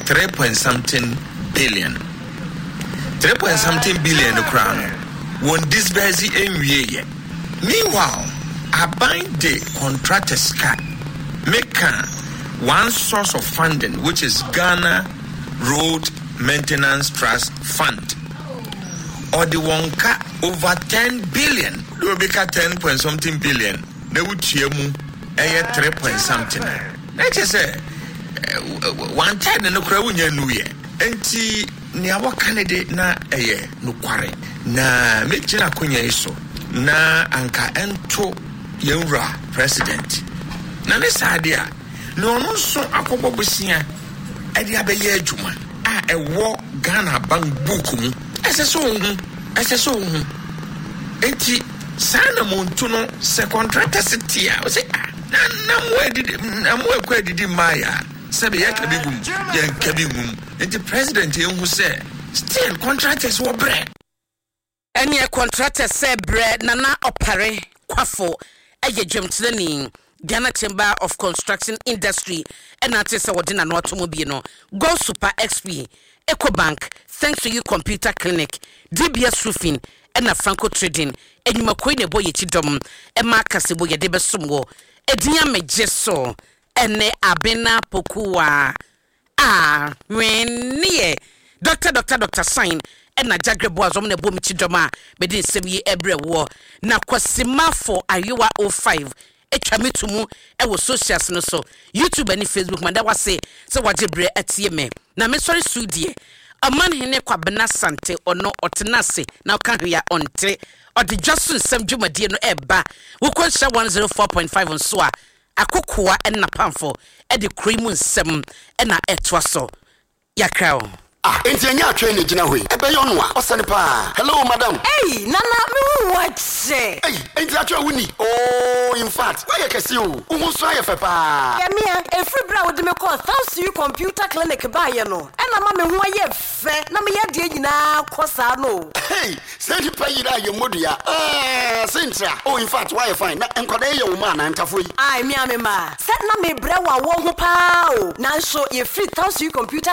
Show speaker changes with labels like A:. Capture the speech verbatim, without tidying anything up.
A: three point something billion. Three point something billion the crown. Won disburse enwie. Meanwhile, I bind the contractors cut make one source of funding, which is Ghana Road Maintenance Trust Fund. Or the one cut over ten billion. They will be cut ten point something billion. They would cheer mu a three point something. Let's just say one ten and no crowd in New Year. And see, Niawa candidate na a no quarry. Na Mijina Kunya iso. Na Anka Ento Yura president. Na this idea. No, no, so Akobo Busia. Edia Beye Juma. Ah, a war Ghana Bank Bukum. As a song, as a song. Enti Sana Montuno, second contractor city. I was say, Namwe did Namwe did Maya. Sabi Yakabigum, Yankabigum. And the president who said, still contractors were bread.
B: And your contractors said bread, Nana Opare, Quafo, Aya Jumtlening, Ghana Chamber of Construction Industry, and Artist Awarding and Automobile, Go Super X P, EcoBank, thanks to you Computer Clinic, D B S Roofing, and a Franco Trading, and you McQueen a boy chidom, and Marcus Boya Debesumwo, a Diame Jesso, and ne Abena Pokua. Ah, when near Doctor Doctor Doctor Sign. And na jagre boaz omne bomi chidoma bedin sebi ebre wo na kwasima for Ayowa oh five etwa metumu e wo socials no so YouTube and Facebook manda wase se wajebre atie me na me sorry studie aman hene kwabena sante ono otenase na ka hwea onte odi Justin Sam Dwumadie no eba wo kwasha one oh four point five on so a akokoa en na pamfo e de cream nsem e na etwa so yakrao.
C: Ah, entianya train gina hoi. Ebe yo no a osane pa. Hello madam.
D: Hey, nana me what say?
C: Hey, entianya wuni. Oh, in fact, why you kesi o? Uhun so aye fe pa.
D: Yeah, me e free bra wo de me call thanks to you Computer Clinic ba ye no. E na ma me ho aye fe. Na me ye de nyina kosa no.
C: Hey, send you pay ira ye modua. Ah, Sintra. Oh, in fact, why you fine? Na enkoda ye wo ma na ntafo yi.
D: Ai, me ame ma. Set na me bra wa wo ho pa o. Na so ye free thanks to you Computer